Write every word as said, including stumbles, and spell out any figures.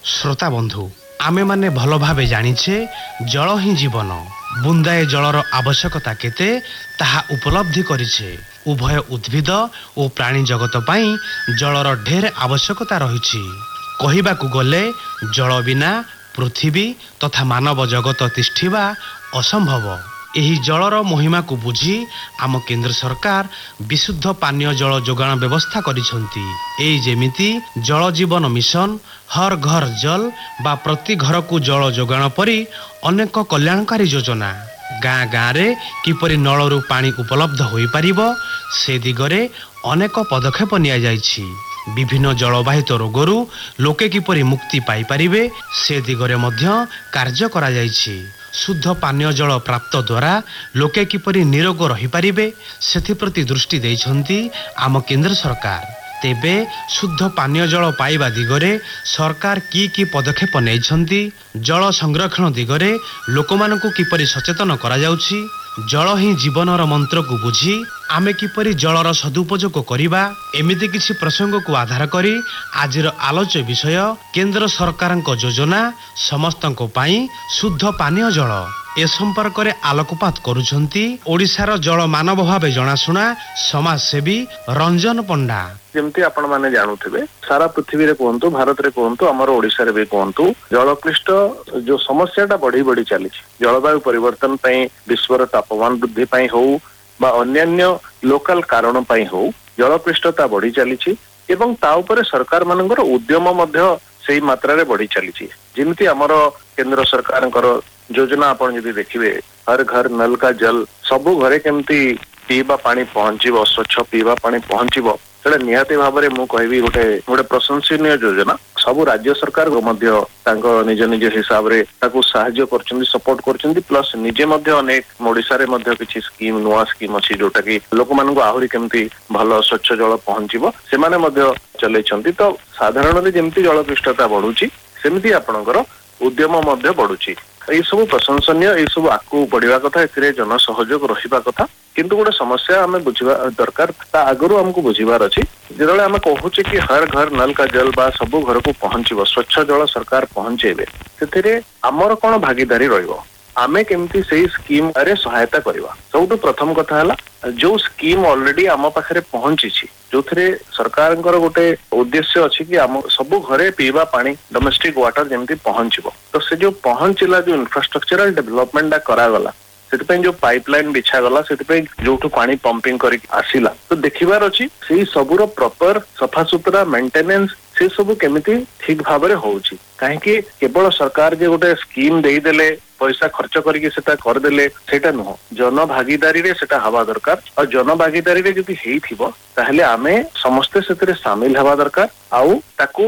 श्रोता बंधु आमे माने भलो भावे जानिछे जल ही जीवन बुंदाए जलर आवश्यकता केते ताहा उपलब्धि करिछे। उभय उद्भिद और प्राणी जगत पाई जलर ढेर आवश्यकता रहिछि। कहिबाकु गले जल बिना पृथ्वी तथा मानव जगत तिष्ठिबा असंभव। एही जलर महिमा को बुझी आम केंद्र सरकार विशुद्ध पानीय जल जोगाण व्यवस्था करिसंती। एई जेमिति जल जीवन मिशन, हर घर जल बा प्रति घर को जल जोगाण परी अनेक कल्याणकारी योजना गाँ गाँ रे किपरि नलरू पानी उपलब्ध होई परिबो से दिगरे अनेक पदक्षेप निया जाइछि। विभिन्न जलवाहित रोगरू लोके किपरि मुक्ति पाई परिबे से दिगरे मध्य कार्य करा जाइछि। शुद्ध पानीय जल प्राप्त द्वारा लोके किपरि निरोग रही पारिबे सेथिप्रति दृष्टि दैछंती आम केंद्र सरकार। तेबे शुद्ध पानीय जल पाइबा दिगरे सरकार की की पदक्षेप नैछंती, जल संरक्षण दिगरे लोकमानकु किपरि सचेतन करा जाउछि, जल ही जीवनर मंत्र को बुझी आमे किपरि जलर सदुपयोग करिबा, एमिति किछि प्रसंग को आधार करी आजिर आलोच्य विषय केंद्र सरकारक योजना समस्तको पाई शुद्ध पानीय जल ए संपर्क रे आलोकपात करुछंती ओडिसार जल मानव भावे जनाशुना समाजसेवी रंजन पंडा। जेमती आपण माने जानुथिबे सारा पृथ्वी रे कोहंतु, भारत रे कोहंतु, हमर ओडिसा रे भी कोहंतु, जलक्लिष्ट जो समस्याटा बढ़ी बढ़ी चली जलवायु परिवर्तन पई, विश्वर तापमान वृद्धि पई हो बा अन्यान्य लोकल कारण पई हो जलक्लिष्टता बढ़ी चली एवं ता उपरे सरकार मानकर उद्यम मध्य सेही मात्रा रे बढ़ी चली। जेमती हमर केंद्र सरकारकर योजना आपण यदि देखिबे हर घर नल का जल सबु घरे केमती पीवा पानी पहुंचीबो, स्वच्छ पीवा पानी पहुंचीबो, सेटा निहाती भाबरे मु कहबी गोटे गोटे प्रशंसनीय योजना। सबु राज्य सरकार मध्य तांको निज निज हिसाब रे ताकू सहाय्य करछन्ती, सपोर्ट करछन्ती, प्लस निजे मध्य अनेक ओडिसा रे मध्य किछि स्कीम नुवा स्कीम अछि जोटा कि लोक माननको आहुरी केमती भलो स्वच्छ जल पहुंचीबो से माने मध्य चलैछन्ती। तो साधारण रे जेमती जलपृष्ठता बढ़ुची सेमती आपणकर उद्यम मध्य बढ़ुची। ये सब प्रशंसनीय, ये सब आगू बढ़िया कथा, ए जन सहयोग रहिबा कथा। किंतु गोटे समस्या आमे बुझिबा दरकार, ता आगरू हमको बुझिबार अछि जेतले आमे कहूचे कि हर घर नल का जल बा सबु घर को पहुंचीबो, स्वच्छ जल सरकार पहुंचेबे, सेथिरे हमर कोन भागीदारी रहिबो, आमे केमती सेही स्कीम अरे सहायता करबा। सबटु प्रथम कथा हला जो स्कीम ऑलरेडी आम पाखरे पहुंची छि, जोथरे सरकारଙ୍କର गोटे उद्देश्य अछि कि आम सबु घरे पीवा पानी डोमेस्टिक वाटर जेमती पहुंचीबो। तो से जो पहुंचला जो इंफ्रास्ट्रक्चरल डेवलपमेंट दा करा गला, सेतिपई जो पाइपलाइन बिछा गला, सेतिपई जोठु पानी पंपिंग करी आसीला, तो देखिबार अछि सेही सबुरो प्रॉपर सफा सुतरा मेंटेनेंस से सब केमिति ठीक भाबरे होउछि। काहे कि केवल सरकार जे गोटे स्कीम देई देले पैसा खर्च करके सेटा कर देले सेटा नुह, जन भागीदारी रे सेटा हवा दरकार। और जन भागीदारी रे जदि हेई थिबो ताहले आमे समस्ते सेतरे शामिल हवा दरकार। आउ ताकू